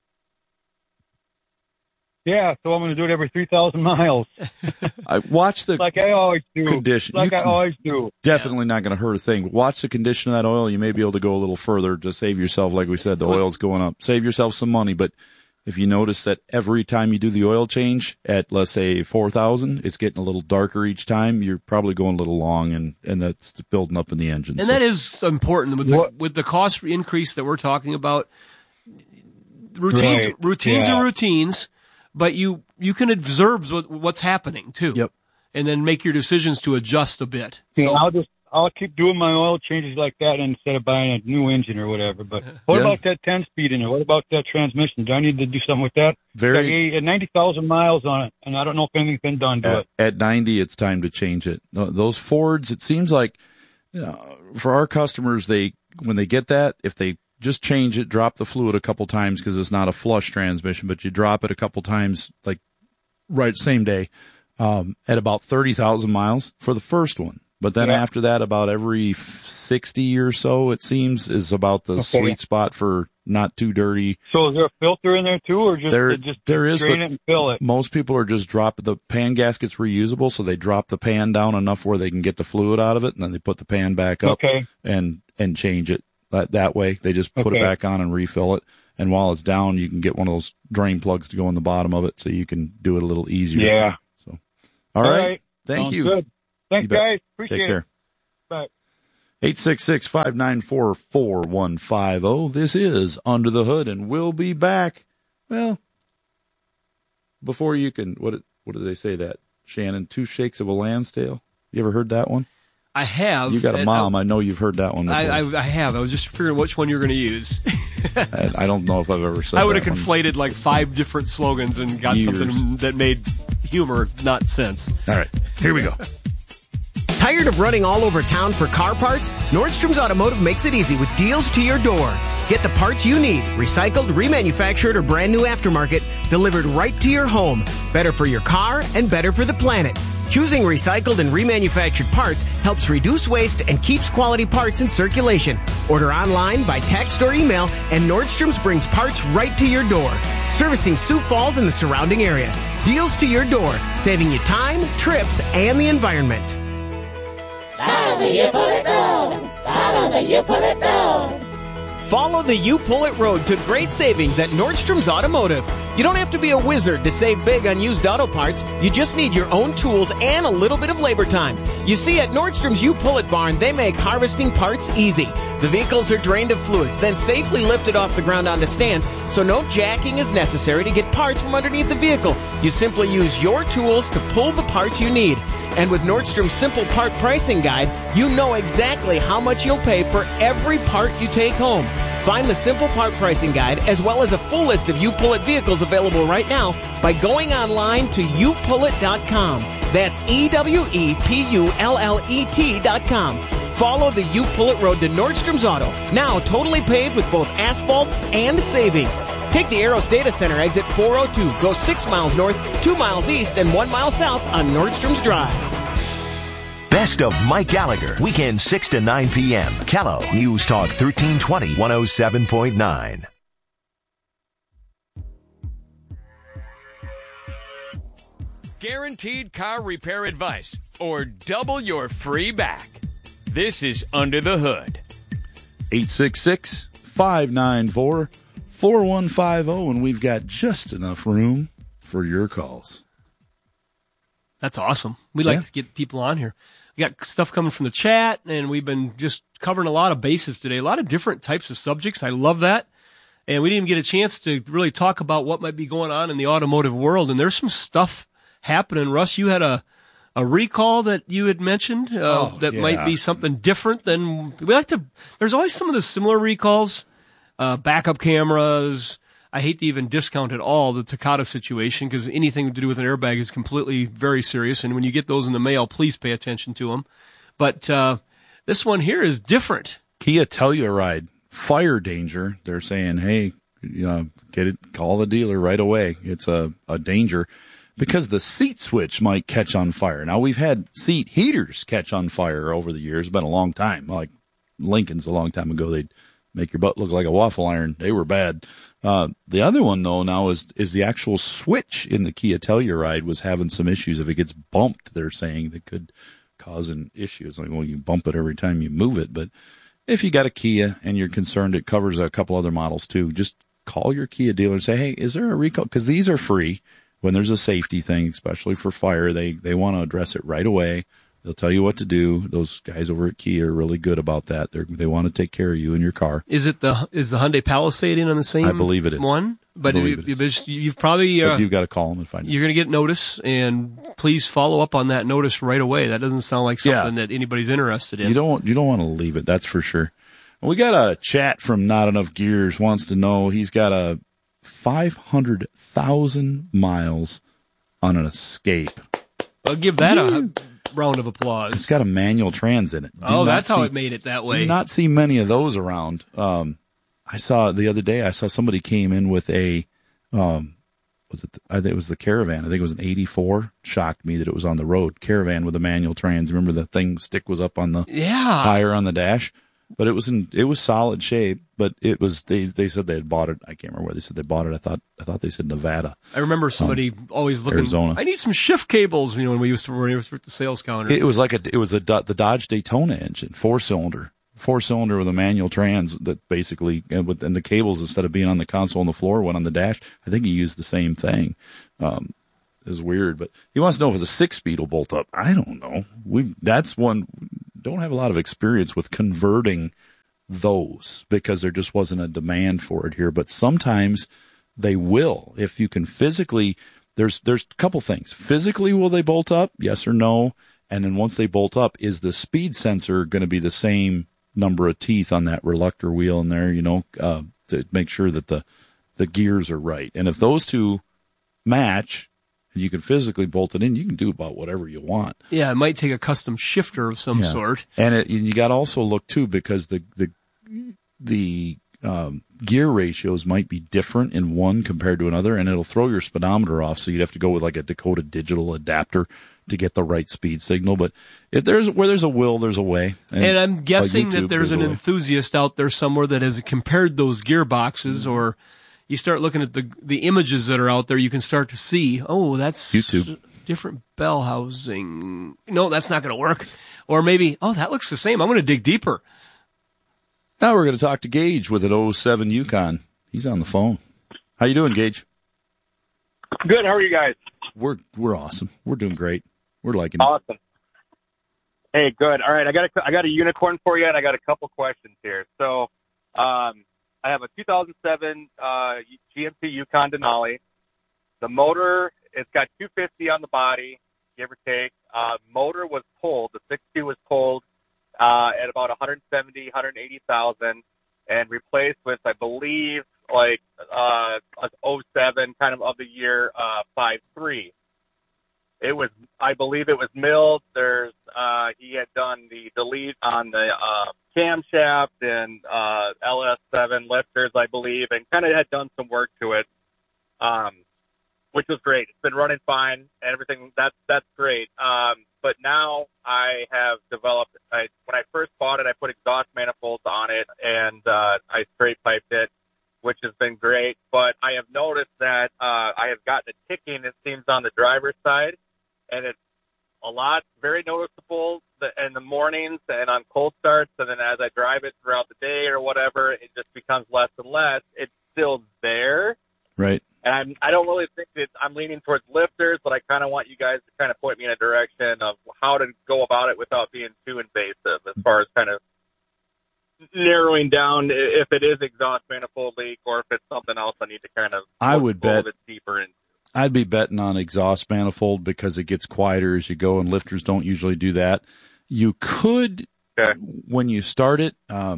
Yeah, so I'm going to do it every 3,000 miles. I watch the like I always do. Condition. Like I always do. Definitely not going to hurt a thing. Watch the condition of that oil. You may be able to go a little further to save yourself, like we said, the oil's going up. Save yourself some money, but if you notice that every time you do the oil change at, let's say, 4,000, it's getting a little darker each time, you're probably going a little long, and that's building up in the engine. And that is important. With the cost increase that we're talking about, routines are routines, but you can observe what's happening, too. Yep. And then make your decisions to adjust a bit. Yeah, I'll keep doing my oil changes like that instead of buying a new engine or whatever. But what about that 10-speed in it? What about that transmission? Do I need to do something with that? At 90,000 miles on it, and I don't know if anything's been done to it. At 90, it's time to change it. Those Fords, it seems like for our customers, when they get that, if they just change it, drop the fluid a couple times because it's not a flush transmission, but you drop it a couple times, like right same day, at about 30,000 miles for the first one. But then after that, about every 60 or so, it seems, is about the sweet spot for not too dirty. So is there a filter in there too, or just there is, drain it and fill it? Most people are just dropping the pan gasket's reusable, so they drop the pan down enough where they can get the fluid out of it, and then they put the pan back up and change it. that way. They just put it back on and refill it. And while it's down, you can get one of those drain plugs to go in the bottom of it so you can do it a little easier. Yeah. So, all right. Thank Sounds you. Good. Thanks, guys. Appreciate Take care. Bye. 866-594-4150. This is Under the Hood, and we'll be back. Well, before you can, what did they say that, Shannon? 2 shakes of a lamb's tail? You ever heard that one? I have. You got a mom. I know you've heard that one before. I have. I was just figuring which one you were going to use. I don't know if I've ever said that. I would have conflated like 5 different slogans and got something that made humor, not sense. All right. Here we go. Tired of running all over town for car parts? Nordstrom's Automotive makes it easy with deals to your door. Get the parts you need, recycled, remanufactured, or brand new aftermarket, delivered right to your home. Better for your car and better for the planet. Choosing recycled and remanufactured parts helps reduce waste and keeps quality parts in circulation. Order online, by text, or email, and Nordstrom's brings parts right to your door. Servicing Sioux Falls and the surrounding area. Deals to your door, saving you time, trips, and the environment. Follow the You Pull It Road. Follow the You Pull It Road. Follow the You Pull It Road to great savings at Nordstrom's Automotive. You don't have to be a wizard to save big on used auto parts. You just need your own tools and a little bit of labor time. You see, at Nordstrom's You Pull It barn, they make harvesting parts easy. The vehicles are drained of fluids, then safely lifted off the ground onto stands, so no jacking is necessary to get parts from underneath the vehicle. You simply use your tools to pull the parts you need. And with Nordstrom's Simple Part Pricing Guide, you know exactly how much you'll pay for every part you take home. Find the Simple Part Pricing Guide, as well as a full list of You Pull It vehicles available right now by going online to youpullit.com. That's EWEPULLET.com. Follow the You Pull It Road to Nordstrom's Auto, now totally paved with both asphalt and savings. Take the Arrows Data Center exit 402, go 6 miles north, 2 miles east, and 1 mile south on Nordstrom's Drive. Best of Mike Gallagher, weekend 6 to 9 p.m. Callow, News Talk 1320, 107.9. Guaranteed car repair advice or double your free back. This is Under the Hood. 866-594-4150, and we've got just enough room for your calls. That's awesome. We like to get people on here. We got stuff coming from the chat, and we've been just covering a lot of bases today, a lot of different types of subjects. I love that. And we didn't even get a chance to really talk about what might be going on in the automotive world, and there's some stuff happening. Russ, you had a recall that you had mentioned might be something different than we like to. There's always some of the similar recalls, backup cameras. I hate to even discount at all the Takata situation because anything to do with an airbag is completely very serious. And when you get those in the mail, please pay attention to them. But this one here is different. Kia Telluride, fire danger. They're saying, hey, get it, call the dealer right away. It's a danger. Because the seat switch might catch on fire. Now, we've had seat heaters catch on fire over the years. It's been a long time. Like Lincoln's a long time ago. They'd make your butt look like a waffle iron. They were bad. The other one, though, now is the actual switch in the Kia Telluride was having some issues. If it gets bumped, they're saying that could cause an issue. It's like, well, you bump it every time you move it. But if you got a Kia and you're concerned, it covers a couple other models, too. Just call your Kia dealer and say, hey, is there a recall? Because these are free. When there's a safety thing, especially for fire, they want to address it right away. They'll tell you what to do. Those guys over at Kia are really good about that. They want to take care of you and your car. Is the Hyundai Palisade in on the same? I believe it is. One, but you've probably but you've got to call them and find out. You're going to get notice, and please follow up on that notice right away. That doesn't sound like something that anybody's interested in. You don't want to leave it. That's for sure. We got a chat from Not Enough Gears wants to know he's got a 500,000 miles on an Escape. I'll give that a round of applause. It's got a manual trans in it. That's how it made it that way. Do not see many of those around. I saw the other day, somebody came in with a, I think it was the Caravan. I think it was an 84. Shocked me that it was on the road. Caravan with a manual trans. Remember the stick was up on the higher on the dash? But it was solid shape, but it was, they said they had bought it. I can't remember where they said they bought it. I thought they said Nevada. I remember somebody always looking, Arizona. I need some shift cables, when we used to work at the sales counter. It was the Dodge Daytona engine, 4-cylinder. 4-cylinder with a manual trans that basically, and the cables, instead of being on the console on the floor, went on the dash. I think he used the same thing. Is weird, but he wants to know if it's a 6-speed will bolt up. I don't know. That's one, don't have a lot of experience with converting those because there just wasn't a demand for it here, but sometimes they will. If you can physically, there's a couple things. Physically, will they bolt up? Yes or no? And then once they bolt up, is the speed sensor going to be the same number of teeth on that reluctor wheel in there, to make sure that the gears are right. And if those two match, and you can physically bolt it in, you can do about whatever you want. Yeah, it might take a custom shifter of some sort. And you got to also look too, because the gear ratios might be different in one compared to another, and it'll throw your speedometer off. So you'd have to go with like a Dakota digital adapter to get the right speed signal. But where there's a will, there's a way. And I'm guessing that there's an enthusiast out there somewhere that has compared those gearboxes, or you start looking at the images that are out there, you can start to see, oh, that's YouTube. Different bell housing. No, that's not going to work. Or maybe, oh, that looks the same. I'm going to dig deeper. Now we're going to talk to Gage with an 07 Yukon. He's on the phone. How you doing, Gage? Good. How are you guys? We're awesome. We're doing great. We're liking it. Awesome. Hey, good. All right, I got a unicorn for you, and I got a couple questions here. So, I have a 2007 GMC Yukon Denali. The motor, it's got 250 on the body, give or take. Motor was pulled. The 6.2 was pulled at about 170, 180,000, and replaced with, I believe, like a 07 kind of the year 5.3. I believe it was milled. He had done the delete on the camshaft and LS7 lifters, I believe, and kind of had done some work to it, which was great. It's been running fine and everything. That's great. But now I have developed. When I first bought it, I put exhaust manifolds on it and I straight piped it, which has been great. But I have noticed that I have gotten a ticking, it seems, on the driver's side, and it's very noticeable in the mornings and on cold starts. And then as I drive it throughout the day or whatever, it just becomes less and less. It's still there. Right. And I don't really think that I'm leaning towards lifters, but I kind of want you guys to kind of point me in a direction of how to go about it without being too invasive as far as kind of narrowing down if it is exhaust manifold leak or if it's something else I need to kind of look a little bit deeper into. I'd be betting on exhaust manifold because it gets quieter as you go, and lifters don't usually do that. You could, when you start it,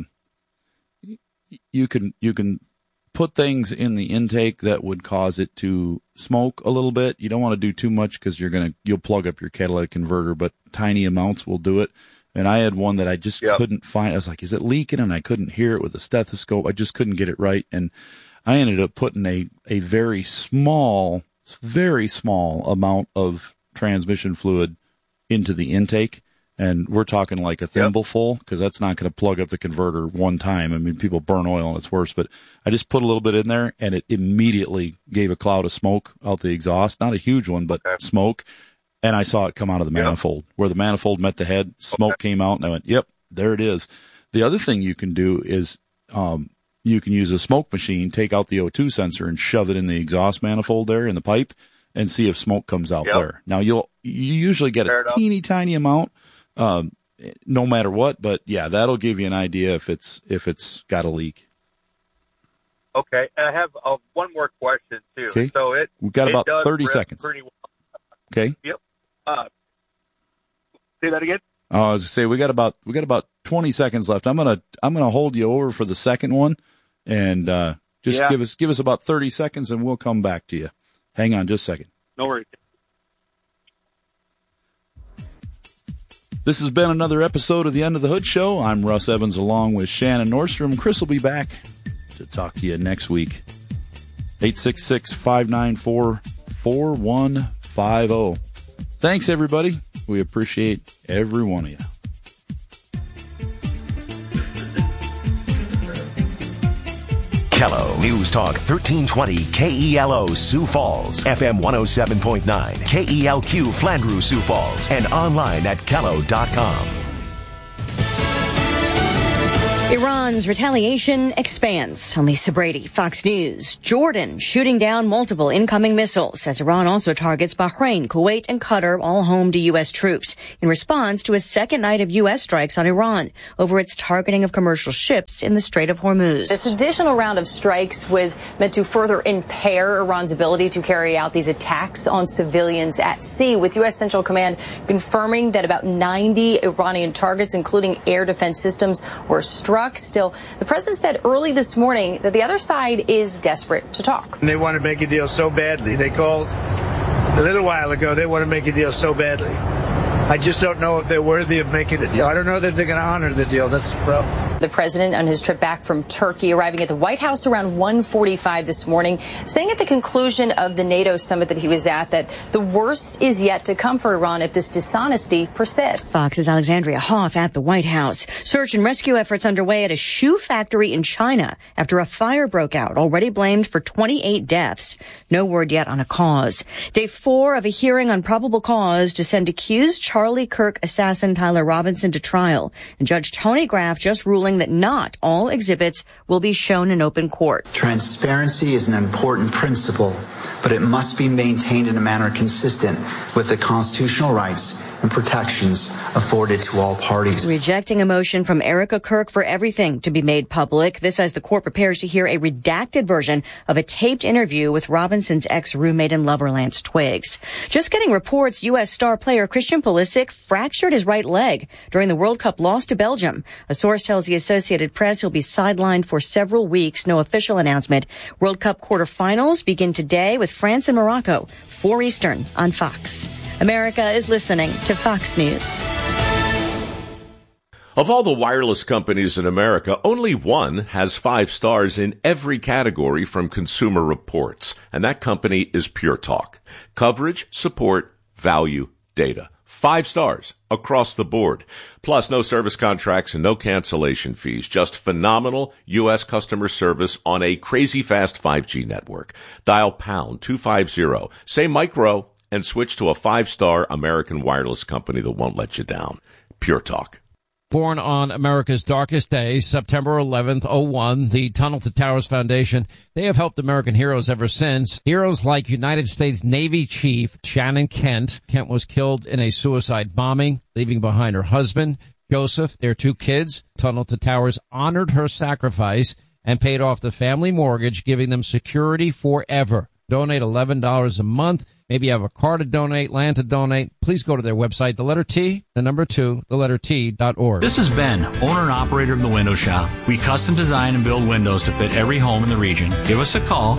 you can put things in the intake that would cause it to smoke a little bit. You don't want to do too much because you'll plug up your catalytic converter, but tiny amounts will do it. And I had one that I just couldn't find. I was like, is it leaking? And I couldn't hear it with a stethoscope. I just couldn't get it right. And I ended up putting a very small amount of transmission fluid into the intake. And we're talking like a thimble full, because that's not going to plug up the converter one time. I mean, people burn oil and it's worse, but I just put a little bit in there and it immediately gave a cloud of smoke out the exhaust. Not a huge one, but smoke. And I saw it come out of the manifold. Where the manifold met the head, smoke came out, and I went, yep, there it is. The other thing you can do is you can use a smoke machine, take out the O2 sensor and shove it in the exhaust manifold there in the pipe and see if smoke comes out there. Now, you usually get a teeny tiny amount, no matter what, but yeah, that'll give you an idea if it's got a leak. Okay, and I have one more question too. Okay. So we've got about 30 seconds. Pretty well. Okay. Yep. Say that again. I was to say we got about 20 seconds left. I'm gonna hold you over for the second one, and give us about 30 seconds, and we'll come back to you. Hang on, just a second. No worries. This has been another episode of the Under the Hood Show. I'm Russ Evans along with Shannon Nordstrom. Chris will be back to talk to you next week. 866-594-4150. Thanks, everybody. We appreciate every one of you. Kello News Talk 1320 KELO Sioux Falls, FM 107.9 KELQ Flandreau Sioux Falls, and online at Kello.com. Iran's retaliation expands. I'm Lisa Brady, Fox News. Jordan shooting down multiple incoming missiles as Iran also targets Bahrain, Kuwait, and Qatar, all home to U.S. troops, in response to a second night of U.S. strikes on Iran over its targeting of commercial ships in the Strait of Hormuz. This additional round of strikes was meant to further impair Iran's ability to carry out these attacks on civilians at sea, with U.S. Central Command confirming that about 90 Iranian targets, including air defense systems, were struck. Still, the president said early this morning that the other side is desperate to talk. They want to make a deal so badly. They called a little while ago. They want to make a deal so badly. I just don't know if they're worthy of making a deal. I don't know that they're going to honor the deal. That's the problem. The president on his trip back from Turkey, arriving at the White House around 1:45 this morning, saying at the conclusion of the NATO summit that he was at that the worst is yet to come for Iran if this dishonesty persists. Fox's Alexandria Hoff at the White House. Search and rescue efforts underway at a shoe factory in China after a fire broke out, already blamed for 28 deaths. No word yet on a cause. Day 4 of a hearing on probable cause to send accused Charlie Kirk assassin Tyler Robinson to trial. And Judge Tony Graff just ruling that not all exhibits will be shown in open court. Transparency is an important principle, but it must be maintained in a manner consistent with the constitutional rights and protections afforded to all parties. Rejecting a motion from Erica Kirk for everything to be made public. This as the court prepares to hear a redacted version of a taped interview with Robinson's ex-roommate and lover Lance Twiggs. Just getting reports U.S. star player Christian Pulisic fractured his right leg during the World Cup loss to Belgium. A source tells the Associated Press he'll be sidelined for several weeks. No official announcement. World Cup quarterfinals begin today with France and Morocco, 4 Eastern on Fox. America is listening to Fox News. Of all the wireless companies in America, only one has 5 stars in every category from Consumer Reports, and that company is Pure Talk. Coverage, support, value, data. 5 stars across the board. Plus, no service contracts and no cancellation fees. Just phenomenal U.S. customer service on a crazy fast 5G network. Dial pound 250. Say micro and switch to a 5-star American wireless company that won't let you down. Pure Talk. Born on America's darkest day, September 11th, 01, the Tunnel to Towers Foundation, they have helped American heroes ever since. Heroes like United States Navy Chief Shannon Kent. Kent was killed in a suicide bombing, leaving behind her husband, Joseph, their 2 kids. Tunnel to Towers honored her sacrifice and paid off the family mortgage, giving them security forever. Donate $11 a month. Maybe you have a car to donate, land to donate. Please go to their website, the letter T, the number 2, the letter T.org. This is Ben, owner and operator of The Window Shop. We custom design and build windows to fit every home in the region. Give us a call,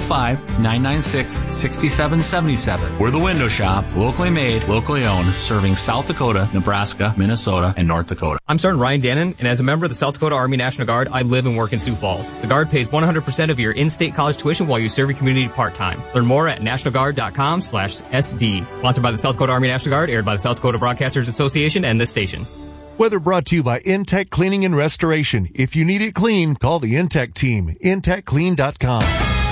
605-996-6777. We're The Window Shop, locally made, locally owned, serving South Dakota, Nebraska, Minnesota, and North Dakota. I'm Sergeant Ryan Dannon, and as a member of the South Dakota Army National Guard, I live and work in Sioux Falls. The Guard pays 100% of your in-state college tuition while you serve your community part-time. Learn more at nationalguard.com/SD. Sponsored by the South Dakota Army National Guard, aired by the South Dakota Broadcasters Association and this station. Weather brought to you by Intech Cleaning and Restoration. If you need it clean, call the Intech team. IntechClean.com.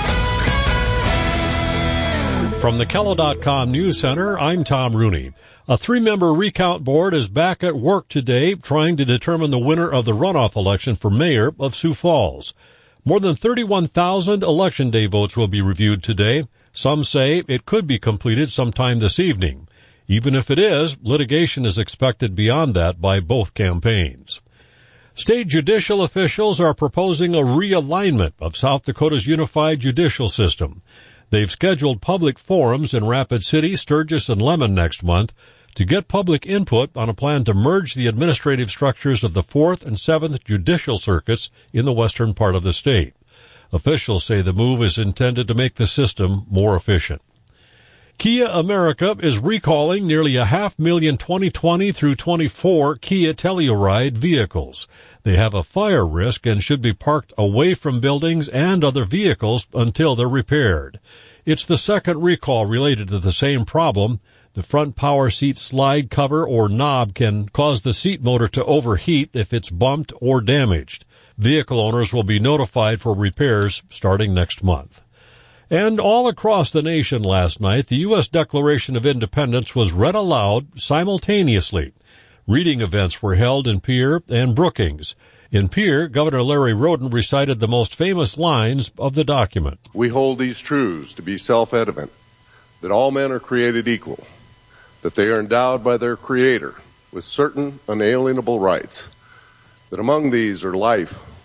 From the Kello.com News Center, I'm Tom Rooney. A 3-member recount board is back at work today trying to determine the winner of the runoff election for mayor of Sioux Falls. More than 31,000 Election Day votes will be reviewed today. Some say it could be completed sometime this evening. Even if it is, litigation is expected beyond that by both campaigns. State judicial officials are proposing a realignment of South Dakota's unified judicial system. They've scheduled public forums in Rapid City, Sturgis, and Lemon next month to get public input on a plan to merge the administrative structures of the 4th and 7th judicial circuits in the western part of the state. Officials say the move is intended to make the system more efficient. Kia America is recalling nearly 500,000 2020 through 24 Kia Telluride vehicles. They have a fire risk and should be parked away from buildings and other vehicles until they're repaired. It's the second recall related to the same problem. The front power seat slide cover or knob can cause the seat motor to overheat if it's bumped or damaged. Vehicle owners will be notified for repairs starting next month. And all across the nation last night, the U.S. Declaration of Independence was read aloud simultaneously. Reading events were held in Pierre and Brookings. In Pierre, Governor Larry Roden recited the most famous lines of the document. We hold these truths to be self-evident, that all men are created equal, that they are endowed by their Creator with certain unalienable rights, that among these are life,